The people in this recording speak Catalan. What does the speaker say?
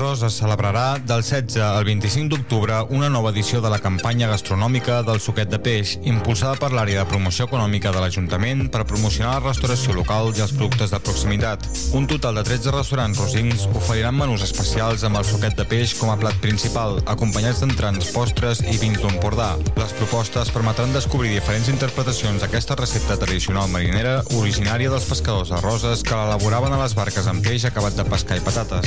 Roses celebrarà del 16 al 25 d'octubre una nova edició de la campanya gastronòmica del Suquet de Peix, impulsada per l'àrea de promoció econòmica de l'Ajuntament per promocionar la restauració local i els productes de proximitat. Un total de 13 restaurants rosins oferiran menús especials amb el suquet de peix com a plat principal, acompanyats d'entrants, postres i vins d'Empordà. Les propostes permetran descobrir diferents interpretacions d'aquesta recepta tradicional marinera originària dels pescadors de Roses que l'elaboraven a les barques amb peix acabat de pescar i patates.